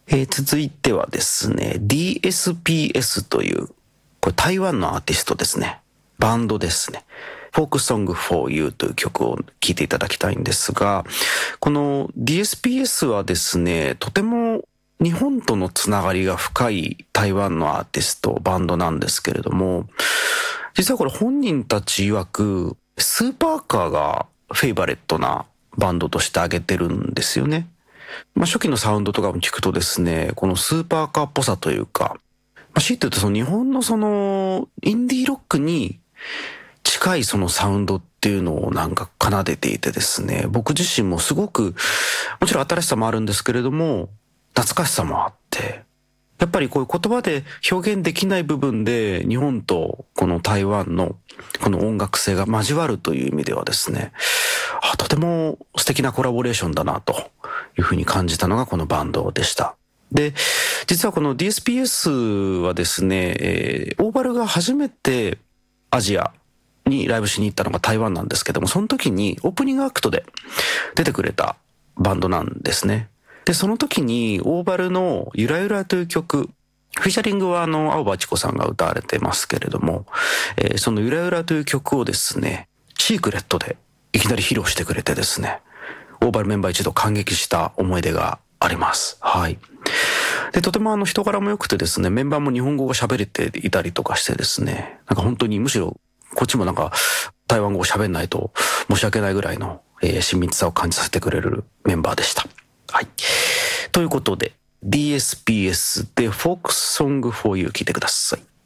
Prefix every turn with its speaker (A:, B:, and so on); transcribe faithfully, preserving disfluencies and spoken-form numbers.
A: えー、続いてはですね、ディーエスピーエス という、これ台湾のアーティストですね。バンドですね。フォークソング for You という曲を聴いていただきたいんですが、この ディーエスピーエス はですね、とても日本とのつながりが深い台湾のアーティスト、バンドなんですけれども、実はこれ本人たち曰く、スーパーカーがフェイバレットなバンドとして挙げてるんですよね。まあ、初期のサウンドとかも聞くとですね、このスーパーカーっぽさというか、まあ、強いて言うとその日本のそのインディーロックに近いそのサウンドっていうのをなんか奏でていてですね、僕自身もすごく、もちろん新しさもあるんですけれども、懐かしさもあって、やっぱりこういう言葉で表現できない部分で日本とこの台湾のこの音楽性が交わるという意味ではですね、あ、とても素敵なコラボレーションだなというふうに感じたのがこのバンドでした。で、実はこの ディーエスピーエス はですね、えー、オーバルが初めてアジアにライブしに行ったのが台湾なんですけども、その時にオープニングアクトで出てくれたバンドなんですね。で、その時にオーバルのゆらゆらという曲、フィーチャリングはあの、青葉千子さんが歌われてますけれども、えー、そのゆらゆらという曲をですね、シークレットでいきなり披露してくれてですね、オーバルメンバー一度感激した思い出があります。はい。で、とてもあの人柄も良くてですね、メンバーも日本語が喋れていたりとかしてですね、なんか本当にむしろこっちもなんか台湾語を喋んないと申し訳ないぐらいの、えー、親密さを感じさせてくれるメンバーでした。はい。ということで、ディーエスピーエス で Folk Song for You 聞いてください。